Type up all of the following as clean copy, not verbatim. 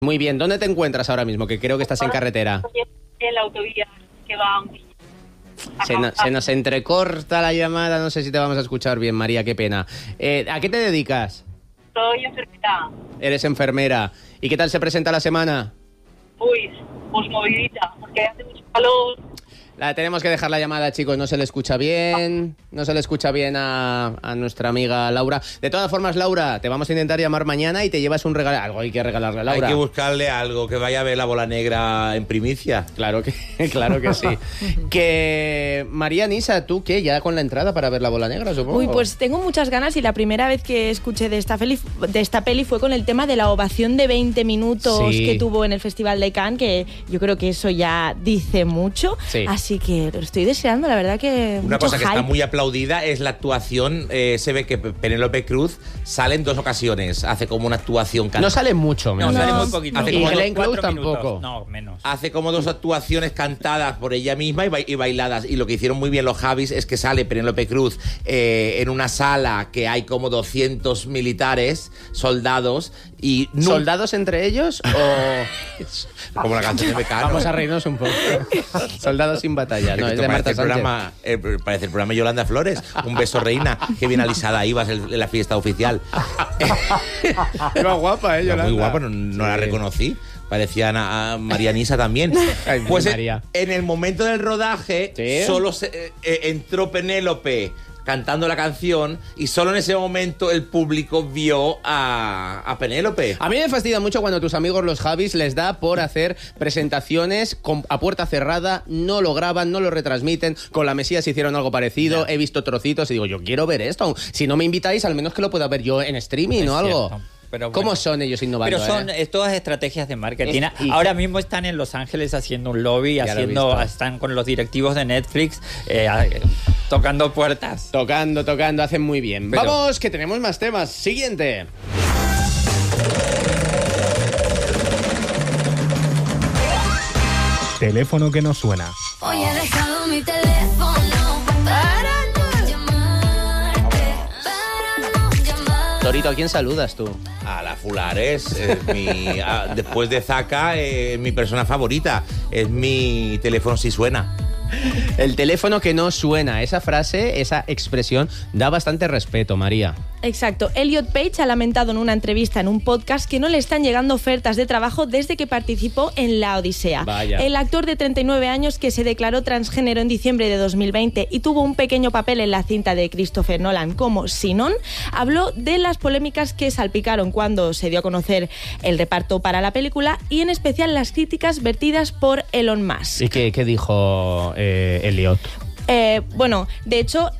Muy bien, ¿dónde te encuentras ahora mismo? Que creo que estás en carretera. En la autovía que va a un... Se nos entrecorta la llamada, no sé si te vamos a escuchar bien, María, qué pena. ¿A qué te dedicas? Soy enfermera. Eres enfermera. ¿Y qué tal se presenta la semana? Pues movidita, porque hace mucho calor. La tenemos que dejar la llamada, chicos, no se le escucha bien, a nuestra amiga Laura. De todas formas, Laura, te vamos a intentar llamar mañana y te llevas un regalo. Algo hay que regalarle a Laura. Hay que buscarle algo, que vaya a ver la bola negra en primicia. Claro que sí. Que María Nisa, ¿tú qué? ¿Ya con la entrada para ver la bola negra, supongo? Uy, pues tengo muchas ganas y la primera vez que escuché de esta peli fue con el tema de la ovación de 20 minutos que tuvo en el Festival de Cannes, que yo creo que eso ya dice mucho. Sí. Así que lo estoy deseando, la verdad que una cosa que hype. Está muy aplaudida es la actuación. Se ve que Penélope Cruz sale en 2 ocasiones, hace como una actuación cantada. No sale mucho, no, sale muy poquito. Hace como Glenn Close tampoco. No, menos. Hace como 2 actuaciones cantadas por ella misma y bailadas. Y lo que hicieron muy bien los Javis es que sale Penélope Cruz en una sala que hay como 200 militares, soldados. ¿Soldados entre ellos o...? Como la canción de Mecano. Vamos a reírnos un poco. Soldados sin batalla. No, es de Marta Sánchez. Parece el programa Yolanda Flores. Un beso, reina. Qué bien alisada ibas en la fiesta oficial. Iba guapa, Yolanda. Muy guapa, no la reconocí. Parecía a María Nisa también. Pues en el momento del rodaje, solo entró Penélope cantando la canción y solo en ese momento el público vio a Penélope. A mí me fastidia mucho cuando tus amigos los Javis les da por hacer presentaciones a puerta cerrada, no lo graban, no lo retransmiten. Con la Mesías hicieron algo parecido, he visto trocitos y digo, yo quiero ver esto. Si no me invitáis, al menos que lo pueda ver yo en streaming o algo. Cierto. Pero ¿Cómo son ellos innovando? Pero son todas estrategias de marketing. Ahora mismo están en Los Ángeles haciendo un lobby, están con los directivos de Netflix tocando puertas. Tocando, hacen muy bien. Vamos, que tenemos más temas. Siguiente. Teléfono que no suena. Hoy he dejado mi teléfono para no llamarte, Torito, ¿a quién saludas tú? A la Fulares, después de Zaka, mi persona favorita. Es mi teléfono si suena. El teléfono que no suena. Esa frase, esa expresión, da bastante respeto, María. Exacto. Elliot Page ha lamentado en una entrevista en un podcast que no le están llegando ofertas de trabajo desde que participó en La Odisea. Vaya. El actor de 39 años que se declaró transgénero en diciembre de 2020 y tuvo un pequeño papel en la cinta de Christopher Nolan como Sinon, habló de las polémicas que salpicaron cuando se dio a conocer el reparto para la película y en especial las críticas vertidas por Elon Musk. ¿Y qué dijo Elliot? Bueno, de hecho,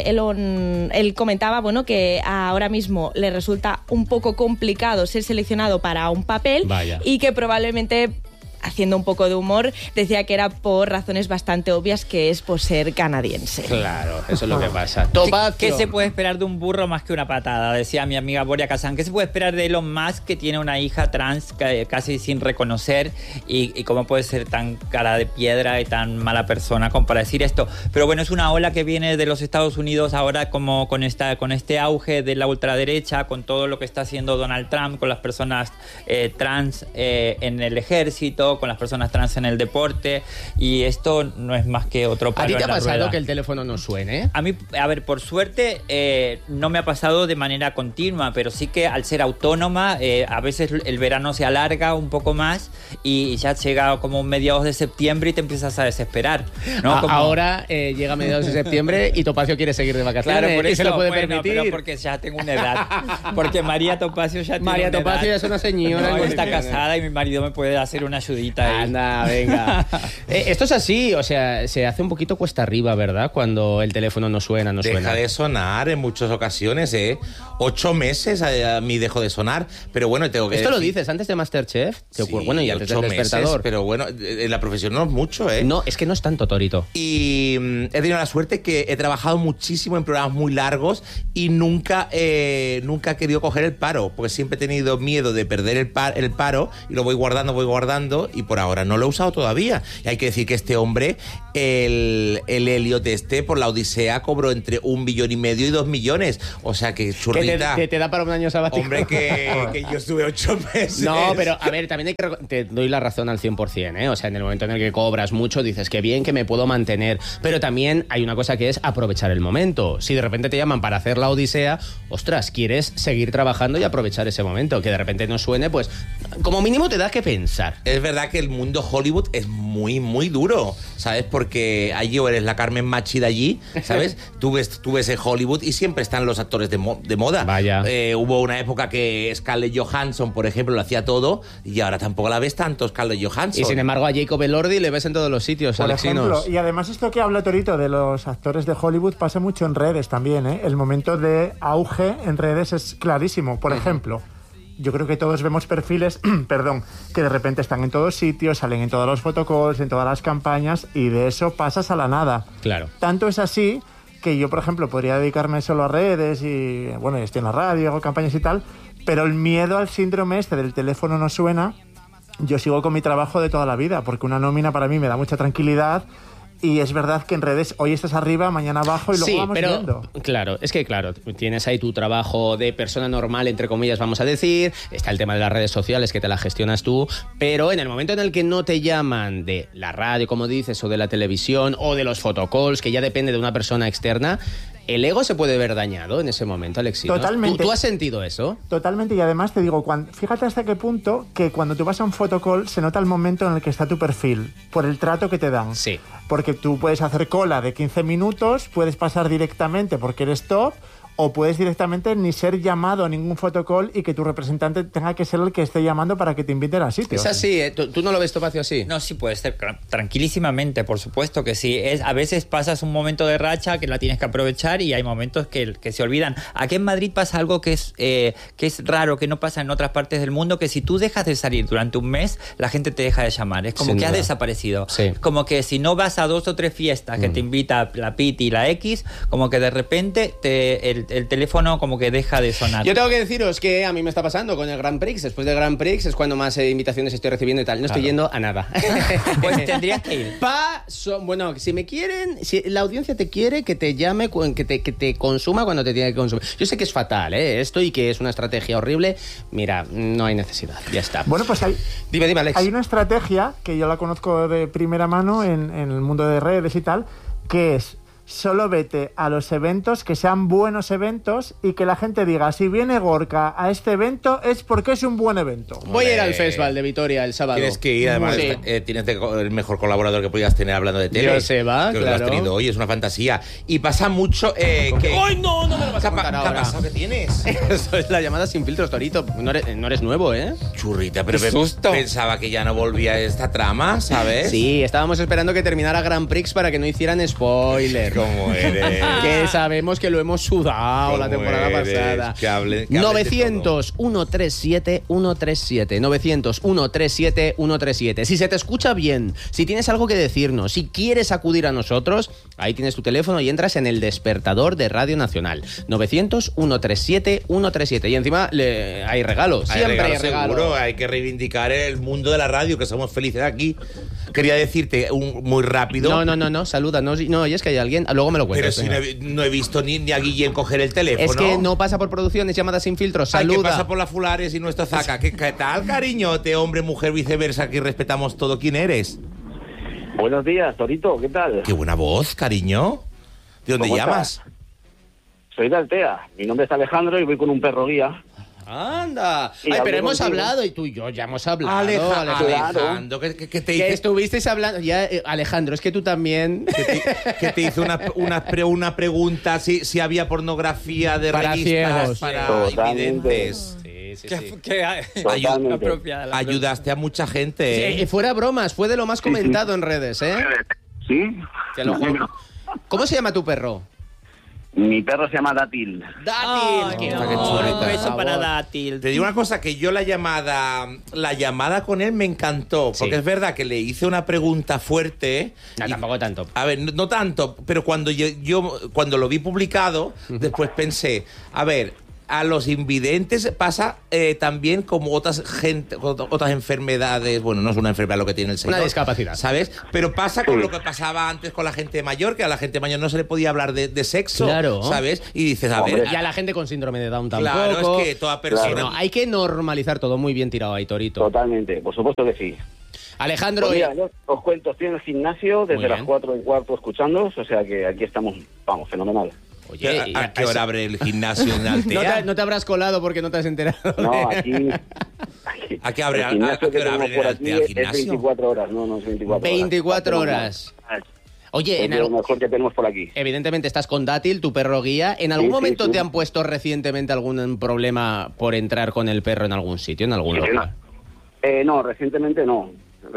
él comentaba que ahora mismo le resulta un poco complicado ser seleccionado para un papel. Vaya. Y que probablemente, haciendo un poco de humor, decía que era por razones bastante obvias, que es por ser canadiense. Claro, eso es lo que pasa. ¿Qué se puede esperar de un burro más que una patada? Decía mi amiga Boria Kazan. ¿Qué se puede esperar de Elon Musk, que tiene una hija trans casi sin reconocer? Y cómo puede ser tan cara de piedra y tan mala persona como para decir esto. Pero bueno, es una ola que viene de los Estados Unidos ahora, como con este auge de la ultraderecha, con todo lo que está haciendo Donald Trump, con las personas trans en el ejército, con las personas trans en el deporte, y esto no es más que otro palo. ¿A ti te ha pasado rueda. que el teléfono no suene? A mí, por suerte, no me ha pasado de manera continua, pero sí que al ser autónoma, a veces el verano se alarga un poco más y ya llega como mediados de septiembre y te empiezas a desesperar, ¿no? Ahora llega mediados de septiembre y Topacio quiere seguir de vacaciones. Claro, por eso, y se lo puede permitir. pero porque ya tengo una edad. Porque María Topacio ya tiene María una Topacio edad. ya es una señora. No, está casada y mi marido me puede hacer una ayudita ahí. Anda, venga. Esto es así, o sea, se hace un poquito cuesta arriba, ¿verdad? Cuando el teléfono no suena. Deja de sonar en muchas ocasiones, 8 meses a mí dejó de sonar, pero bueno, tengo que ¿Esto lo decir... dices antes de Masterchef? Sí, Bueno, y antes del 8 Despertador. meses, pero bueno, en la profesión no es mucho, No, es que no es tanto, Torito. Y he tenido la suerte que he trabajado muchísimo en programas muy largos y nunca he querido coger el paro, porque siempre he tenido miedo de perder el paro y lo voy guardando usado y por ahora no lo he usado todavía. Y hay que decir que este hombre, el Elliot por la Odisea cobró entre 1,5 millones y 2 millones. O sea que churrita. Que te da para un año sabático. Hombre, que yo estuve 8 meses. No, pero a ver, también te doy la razón al 100%, ¿eh? O sea, en el momento en el que cobras mucho, dices que bien, que me puedo mantener. Pero también hay una cosa que es aprovechar el momento. Si de repente te llaman para hacer la Odisea, ostras, quieres seguir trabajando y aprovechar ese momento. Que de repente no suene, pues como mínimo te da que pensar. Es verdad que el mundo Hollywood es muy, muy duro, ¿sabes? Porque allí o eres la Carmen Machi de allí, ¿sabes? Tú ves en Hollywood y siempre están los actores de moda. Vaya. Hubo una época que Scarlett Johansson, por ejemplo, lo hacía todo y ahora tampoco la ves tanto, Scarlett Johansson. Y sin embargo a Jacob Elordi le ves en todos los sitios, por Alexinos. ejemplo, y además esto que habla Torito de los actores de Hollywood pasa mucho en redes también, ¿eh? El momento de auge en redes es clarísimo. Por ejemplo, yo creo que todos vemos perfiles, perdón, que de repente están en todos sitios, salen en todos los photocalls, en todas las campañas, y de eso pasas a la nada. Claro. Tanto es así que yo, por ejemplo, podría dedicarme solo a redes y, bueno, estoy en la radio, hago campañas y tal, pero el miedo al síndrome este del teléfono no suena, yo sigo con mi trabajo de toda la vida, porque una nómina para mí me da mucha tranquilidad. Y es verdad que en redes hoy estás arriba, mañana abajo y luego vamos viendo. Claro, es que claro, tienes ahí tu trabajo de persona normal, entre comillas, vamos a decir, está el tema de las redes sociales que te la gestionas tú, pero en el momento en el que no te llaman de la radio, como dices, o de la televisión, o de los photocalls, que ya depende de una persona externa, el ego se puede ver dañado en ese momento, Alexinos. Totalmente. ¿Tú has sentido eso? Totalmente, y además te digo, fíjate hasta qué punto que cuando tú vas a un photocall se nota el momento en el que está tu perfil, por el trato que te dan. Sí. Porque tú puedes hacer cola de 15 minutos, puedes pasar directamente porque eres top, o puedes directamente ni ser llamado a ningún photocall y que tu representante tenga que ser el que esté llamando para que te inviten al sitio. Es así, ¿eh? ¿Tú no lo ves, Topacio, así? No, sí puede ser, tranquilísimamente, por supuesto que sí. A veces pasas un momento de racha que la tienes que aprovechar y hay momentos que se olvidan. Aquí en Madrid pasa algo que es raro, que no pasa en otras partes del mundo, que si tú dejas de salir durante un mes, la gente te deja de llamar. Es como que has desaparecido. Sí. Como que si no vas a 2 o 3 fiestas que te invita la Piti y la X, como que de repente el teléfono como que deja de sonar. Yo tengo que deciros que a mí me está pasando con el Grand Prix. Después del Grand Prix es cuando más invitaciones estoy recibiendo y tal. No estoy yendo a nada. Pues tendrías que ir. Bueno, si me quieren, si la audiencia te quiere, que te llame, que te consuma cuando te tiene que consumir. Yo sé que es fatal, esto, y que es una estrategia horrible. Mira, no hay necesidad. Ya está. Bueno, pues Dime, Alex. Hay una estrategia que yo la conozco de primera mano en el mundo de redes y tal, que es: solo vete a los eventos que sean buenos eventos y que la gente diga, si viene Gorka a este evento es porque es un buen evento. Voy a ir al Festival de Vitoria el sábado. Tienes que ir, además Sí. Tienes el mejor colaborador que podías tener hablando de tele. Joseba, que claro. lo has tenido hoy, es una fantasía. Y pasa mucho que... ¡Ay, no me lo vas a contar ¿Qué ha ahora! pasado? ¿Qué tienes? Eso es la llamada sin filtros, Torito. No eres nuevo, ¿eh? Churrita, pero ¡Qué susto! pensaba que ya no volvía esta trama, ¿sabes? Sí, estábamos esperando que terminara Grand Prix para que no hicieran spoiler. ¿Cómo eres? Que sabemos que lo hemos sudado la ¿Cómo temporada eres? pasada. Que hablen de 900-137-137. 900-137-137. Si se te escucha bien, si tienes algo que decirnos, si quieres acudir a nosotros, ahí tienes tu teléfono y entras en el despertador de Radio Nacional. 900-137-137. Y encima hay regalos. Siempre hay regalos. Seguro, hay que reivindicar el mundo de la radio, que somos felices aquí. Quería decirte muy rápido. No, saluda. No, y es que hay alguien. Luego me lo cuentas. Pero si no he visto ni a Guillén coger el teléfono. Es que no pasa por producciones, llamadas sin filtros. Saluda. Ay, que pasa por la Fulares y nuestro Zaca. ¿Qué tal, cariñote, hombre, mujer, viceversa? Aquí respetamos todo. ¿Quién eres? Buenos días, Torito, ¿qué tal? Qué buena voz, cariño. ¿De dónde ¿Cómo llamas? estás? Soy de Altea. Mi nombre es Alejandro y voy con un perro guía. ¡Anda! Y Ay, pero hablé hemos contigo. hablado y tú y yo ya hemos hablado. Alejandro, ¿qué te Que hice? estuvisteis hablando. Ya, Alejandro, es que tú también. Que te hizo una pregunta si había pornografía de Para revistas ciegos. para Totalmente. invidentes. Sí. Totalmente. apropiada la Ayudaste a mucha gente, Sí, fuera bromas, fue de lo más comentado en redes, ¿eh? ¿Sí? Te lo juro. ¿Cómo se llama tu perro? Mi perro se llama Dátil. Dátil. Qué qué amor, chuleta. un beso Por para favor. Dátil. Te digo una cosa, que yo la llamada con él me encantó, porque Sí. es verdad que le hice una pregunta fuerte. No, y- tampoco tanto. A ver, no tanto, pero cuando yo cuando lo vi publicado, después pensé, a ver, a los invidentes pasa también como otras enfermedades. Bueno, no es una enfermedad lo que tiene el señor. Una discapacidad. ¿Sabes? Pero pasa con lo que pasaba antes con la gente mayor, que a la gente mayor no se le podía hablar de sexo. Claro. ¿Sabes? Y dices, a ver... Y a la gente con síndrome de Down tampoco. Claro, es que toda persona... No, hay que normalizar todo. Muy bien tirado ahí, Torito. Totalmente, por supuesto que sí. Alejandro... Pues mira, yo os cuento, estoy en el gimnasio desde las 4:15 escuchándoos, o sea que aquí estamos, vamos, fenomenal. Oye, ¿a qué hora abre el gimnasio en Altea? No te habrás colado porque no te has enterado. No, aquí ¿A qué hora abre por aquí el es gimnasio? 24 horas, no es 24 horas. 24 horas. Oye, es lo mejor que tenemos por aquí. Evidentemente estás con Dátil, tu perro guía. ¿En algún momento sí. te han puesto recientemente algún problema por entrar con el perro en algún sitio, en algún lugar? No, recientemente no.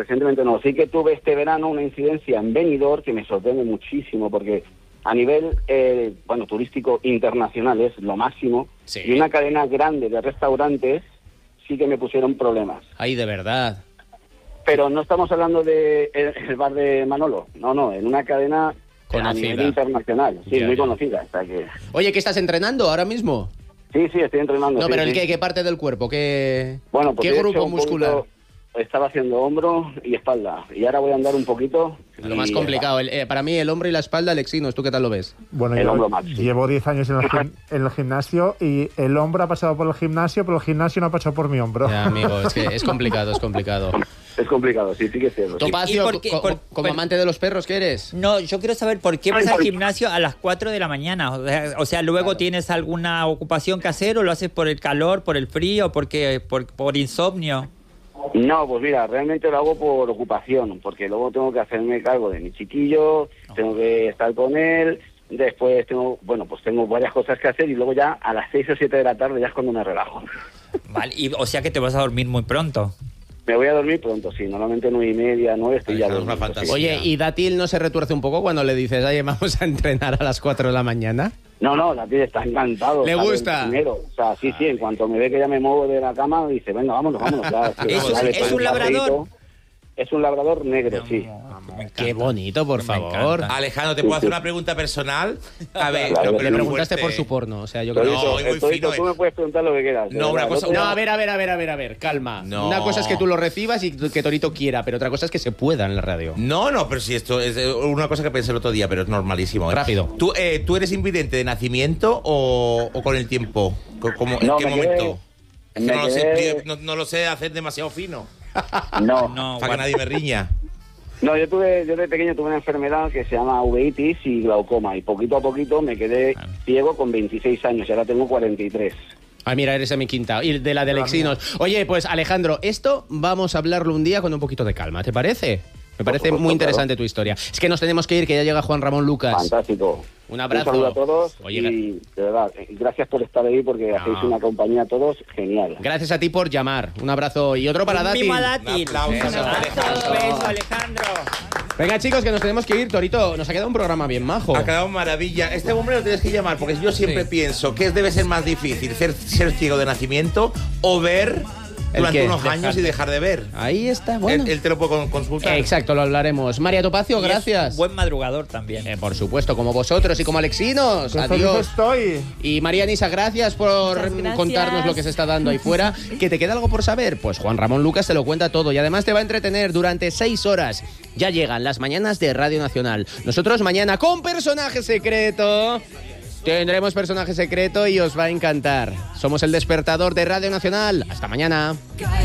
Sí que tuve este verano una incidencia en Benidorm que me sorprende muchísimo porque a nivel turístico internacional es lo máximo. Sí. Y una cadena grande de restaurantes sí que me pusieron problemas. Ay, de verdad. Pero no estamos hablando de el bar de Manolo, no, en una cadena conocida. A nivel internacional, sí, Ya, muy ya. conocida. O sea que... Oye, ¿qué estás entrenando ahora mismo? Sí, estoy entrenando. No, sí, pero sí. ¿qué parte del cuerpo? ¿Qué Bueno, pues de hecho, grupo un muscular? poquito, estaba haciendo hombro y espalda. Y ahora voy a andar un poquito. Lo más complicado. Para mí, el hombro y la espalda, Alexinos, ¿tú qué tal lo ves? Bueno, El yo hombro más, sí. llevo 10 años en el gimnasio y el hombro ha pasado por el gimnasio, pero el gimnasio no ha pasado por mi hombro. Ya, amigo, es que es complicado. Es complicado, sí que es cierto. Sí. Topacio, ¿Y por qué? como amante de los perros que eres. No, yo quiero saber por qué vas al gimnasio a las 4 de la mañana. O sea, luego tienes alguna ocupación que hacer o lo haces por el calor, por el frío, por insomnio. No, pues mira, realmente lo hago por ocupación, porque luego tengo que hacerme cargo de mi chiquillo, tengo que estar con él, después tengo varias cosas que hacer y luego ya a las 6 o 7 de la tarde ya es cuando me relajo. Vale, o sea que te vas a dormir muy pronto. Me voy a dormir pronto, sí, normalmente 9:30, 9 estoy ya Es una dormido. fantasía. Oye, ¿y Dátil no se retuerce un poco cuando le dices, oye, vamos a entrenar a las 4 de la mañana? No, la tía está encantado. ¿Le ¿sabes? gusta? Primero, o sea, sí, en cuanto me ve que ya me muevo de la cama, dice, venga, vámonos. Ya, ¿Es un labrador? Es un labrador negro, sí. Qué bonito, por favor. Alejandro, ¿te puedo hacer una pregunta personal? A ver, Claro, no, sí. pero Le no preguntaste fuerte. por su porno, o sea, yo No, creo muy fino, Tú me puedes preguntar lo que quieras. de No, verdad, una cosa- te- No, a ver, calma. No. Una cosa es que tú lo recibas y que Torito quiera, pero otra cosa es que se pueda en la radio. No, pero si esto es una cosa que pensé el otro día, pero es normalísimo. Rápido. ¿Tú eres invidente de nacimiento o con el tiempo? ¿En No, qué me momento? quedé- Es que me no lo sé, quedé- no lo sé hacer demasiado fino. No, No, Para que nadie me riña. yo de pequeño tuve una enfermedad que se llama uveitis y glaucoma y poquito a poquito me quedé ciego con 26 años y ahora tengo 43. Ah, mira, eres de mi quinta. Y de la de Alexinos. Oye, pues Alejandro, esto vamos a hablarlo un día con un poquito de calma, ¿te parece? Me parece supuesto, muy interesante claro. tu historia. Es que nos tenemos que ir, que ya llega Juan Ramón Lucas. Fantástico. Un abrazo. Un saludo a todos Oye, y de verdad, gracias por estar ahí porque hacéis una compañía a todos genial. Gracias a ti por llamar. Un abrazo. Y otro para Un Dátil. mimo a Dátil. Un aplauso, Un abrazo, un beso, Alejandro. Venga, chicos, que nos tenemos que ir. Torito, nos ha quedado un programa bien majo. Ha quedado maravilla. Este hombre lo tienes que llamar porque yo siempre pienso que debe ser más difícil ser ciego de nacimiento o ver durante qué? unos años y dejar de ver. Ahí está, bueno. Él te lo puede consultar. Exacto, lo hablaremos. María Topacio, Y es gracias. buen madrugador también. Por supuesto, como vosotros y como Alexinos. ¡Qué feliz Adiós. estoy! Y María Nisa, gracias por Muchas gracias. contarnos lo que se está dando ahí fuera. ¿Que te queda algo por saber? Pues Juan Ramón Lucas te lo cuenta todo y además te va a entretener durante 6 horas. Ya llegan las mañanas de Radio Nacional. Nosotros mañana con personaje secreto. Tendremos personaje secreto y os va a encantar. Somos el despertador de Radio Nacional. Hasta mañana.